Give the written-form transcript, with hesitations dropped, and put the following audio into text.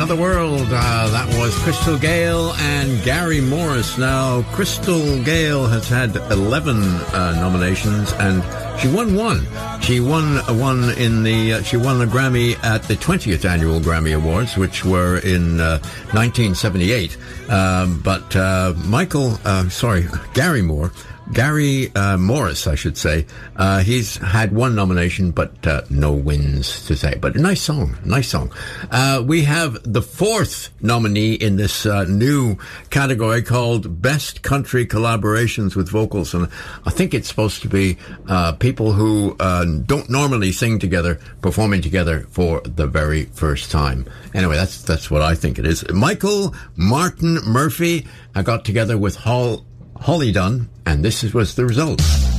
Another World. That was Crystal Gayle and Gary Morris. Now, Crystal Gayle has had 11 nominations, and she won one. She won one she won a Grammy at the 20th Annual Grammy Awards, which were in 1978. Gary Morris, I should say. He's had one nomination, but no wins to say. But a nice song. We have the fourth nominee in this new category called Best Country Collaborations with Vocals. And I think it's supposed to be people who don't normally sing together, performing together for the very first time. Anyway, that's what I think it is. Michael Martin Murphey got together with Holly Dunn, and this was the result.